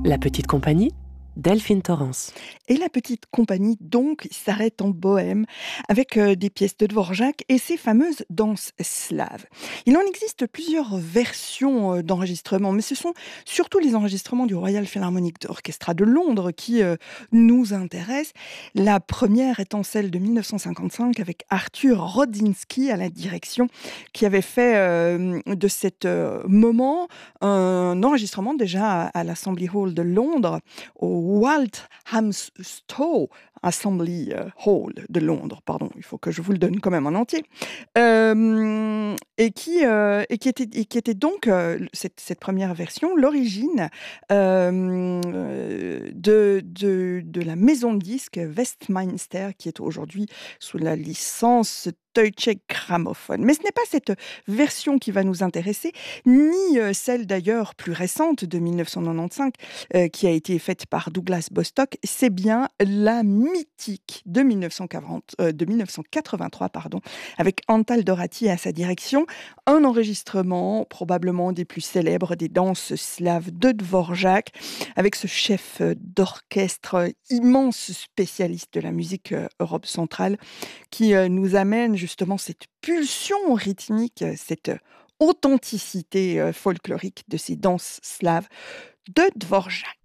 La petite compagnie, Delphine Torrance. Et la petite compagnie, donc, s'arrête en Bohême avec des pièces de Dvorak et ses fameuses danses slaves. Il en existe plusieurs versions d'enregistrement, mais ce sont surtout les enregistrements du Royal Philharmonic Orchestra de Londres qui nous intéressent. La première étant celle de 1955 avec Arthur Rodziński à la direction, qui avait fait de cet moment un enregistrement déjà à l'Assembly Hall de Londres, au Walthamstow Assembly Hall de Londres, pardon, il faut que je vous le donne quand même en entier, et qui était donc cette première version, l'origine de la maison de disques Westminster, qui est aujourd'hui sous la licence Deutsche Grammophon. Mais ce n'est pas cette version qui va nous intéresser, ni celle d'ailleurs plus récente de 1995, qui a été faite par Douglas Bostock. C'est bien la mythique de 1983, avec Antal Dorati à sa direction. Un enregistrement probablement des plus célèbres des danses slaves de Dvorak, avec ce chef d'orchestre, immense spécialiste de la musique Europe centrale, qui nous amène justement cette pulsion rythmique, cette authenticité folklorique de ces danses slaves de Dvorak.